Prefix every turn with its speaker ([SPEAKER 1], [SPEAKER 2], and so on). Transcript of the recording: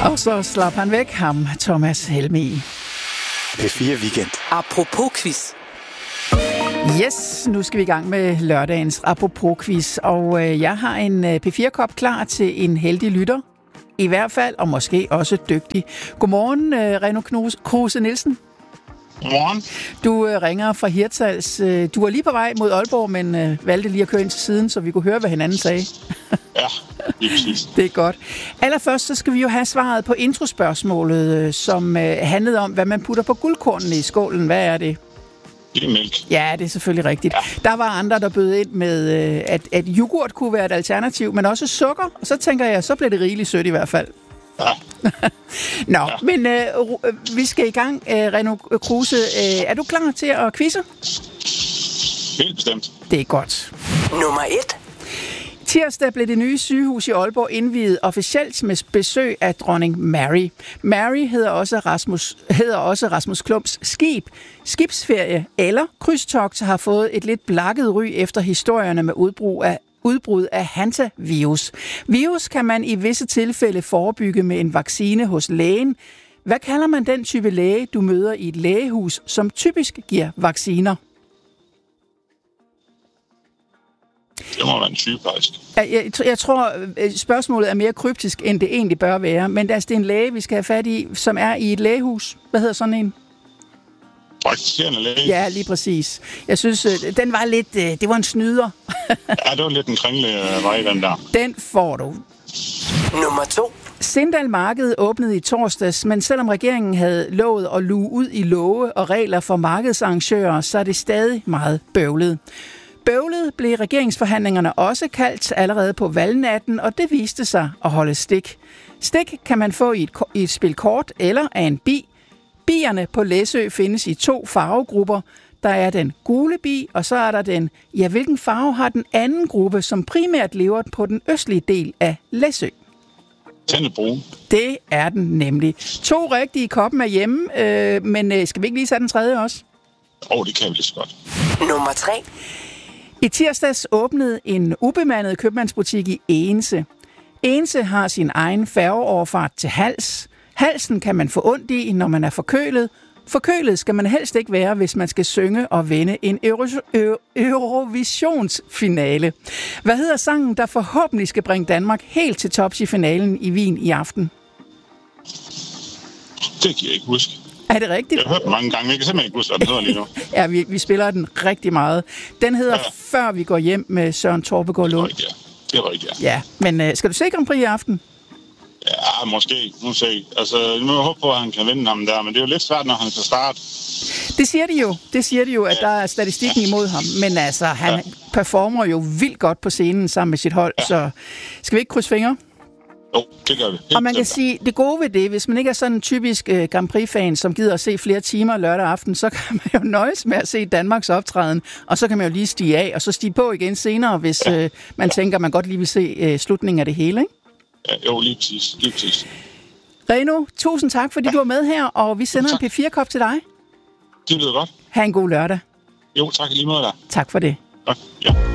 [SPEAKER 1] Og så slap han væk, ham Thomas Helmig.
[SPEAKER 2] P4 Weekend.
[SPEAKER 3] Apropos quiz.
[SPEAKER 1] Yes, nu skal vi i gang med lørdagens Apropos-quiz, og jeg har en P4-kop klar til en heldig lytter. I hvert fald, og måske også dygtig. Godmorgen, Reno Kruse Nielsen.
[SPEAKER 4] Godmorgen.
[SPEAKER 1] Du ringer fra Hirtshals. Du var lige på vej mod Aalborg, men valgte lige at køre ind til siden, så vi kunne høre, hvad hinanden sagde.
[SPEAKER 4] Ja, lige præcis.
[SPEAKER 1] Det er godt. Allerførst så skal vi jo have svaret på introspørgsmålet, som handlede om, hvad man putter på guldkornene i skålen. Hvad er det?
[SPEAKER 4] Det er mælk.
[SPEAKER 1] Ja, det er selvfølgelig rigtigt. Ja. Der var andre, der bød ind med, at yoghurt kunne være et alternativ, men også sukker. Og så tænker jeg, så bliver det rigeligt sødt i hvert fald.
[SPEAKER 4] Ja.
[SPEAKER 1] Nå, ja. Men vi skal i gang, Reno Kruse. Er du klar til at quizze?
[SPEAKER 4] Helt bestemt.
[SPEAKER 1] Det er godt.
[SPEAKER 3] Nummer 1.
[SPEAKER 1] Tirsdag blev det nye sygehus i Aalborg indviet officielt med besøg af dronning Mary. Mary hedder også Rasmus Klumps skib. Skibsferie eller krydstogt har fået et lidt blakket ry efter historierne med udbrud af hantavirus. Virus kan man i visse tilfælde forebygge med en vaccine hos lægen. Hvad kalder man den type læge, du møder i et lægehus, som typisk giver vacciner?
[SPEAKER 4] Det må være en sygeplejerske.
[SPEAKER 1] Jeg tror, spørgsmålet er mere kryptisk, end det egentlig bør være. Men det er en læge, vi skal have fat i, som er i et lægehus. Hvad hedder sådan en?
[SPEAKER 4] Praktiserende læge.
[SPEAKER 1] Ja, lige præcis. Jeg synes, den var lidt... Det var en snyder.
[SPEAKER 4] Ja, det var lidt en kringle vej, den der.
[SPEAKER 1] Den får du.
[SPEAKER 3] Nummer 2.
[SPEAKER 1] Sindal Marked åbnede i torsdags, men selvom regeringen havde lovet at luge ud i love og regler for markedsarrangører, så er det stadig meget bøvlet. Bøvlet blev regeringsforhandlingerne også kaldt allerede på valgnatten, og det viste sig at holde stik. Stik kan man få i et spil kort eller af en bi. Bierne på Læsø findes i 2 farvegrupper. Der er den gule bi, og så er der den, hvilken farve har den anden gruppe, som primært lever på den østlige del af Læsø?
[SPEAKER 4] Den er brun.
[SPEAKER 1] Det er den nemlig. 2 rigtige, koppen er hjemme, men skal vi ikke lige sætte den tredje også?
[SPEAKER 4] Det kan vi lige så godt.
[SPEAKER 3] Nummer 3.
[SPEAKER 1] I tirsdags åbnede en ubemandet købmandsbutik i Egense. Egense har sin egen færgeoverfart til Hals. Halsen kan man få ondt i, når man er forkølet. Forkølet skal man helst ikke være, hvis man skal synge og vinde en Eurovisionsfinale. Hvad hedder sangen, der forhåbentlig skal bringe Danmark helt til tops i finalen i Wien i aften?
[SPEAKER 4] Det kan jeg ikke huske.
[SPEAKER 1] Er det rigtigt?
[SPEAKER 4] Jeg har hørt den mange gange, men jeg kan simpelthen ikke huske, hvad den hedder lige nu.
[SPEAKER 1] Ja, vi spiller den rigtig meget. Den hedder Før vi går hjem med Søren Torpegaard Lund.
[SPEAKER 4] Det er rigtigt,
[SPEAKER 1] ja. Men skal du se Grand Prix i aften?
[SPEAKER 4] Ja, måske. Nu se. Altså, nu må jeg håbe på, at han kan vinde ham der, men det er jo lidt svært, når han kan starte.
[SPEAKER 1] Det siger de jo, at der er statistikken imod ham. Men altså, han performer jo vildt godt på scenen sammen med sit hold, så skal vi ikke krydse fingre?
[SPEAKER 4] Jo, det gør vi.
[SPEAKER 1] Og man kan sige, det gode ved det, hvis man ikke er sådan en typisk Grand Prix-fan, som gider at se flere timer lørdag aften, så kan man jo nøjes med at se Danmarks optræden, og så kan man jo lige stige af, og så stige på igen senere, hvis man tænker, man godt lige vil se slutningen af det hele, ikke?
[SPEAKER 4] Ja, jo, lige præcis.
[SPEAKER 1] Reno, tusind tak, fordi du var med her, og vi sender en P4-kop til dig.
[SPEAKER 4] Det lyder godt.
[SPEAKER 1] Ha' en god lørdag.
[SPEAKER 4] Jo, tak i lige måde der.
[SPEAKER 1] Tak for det.
[SPEAKER 4] Godt, ja.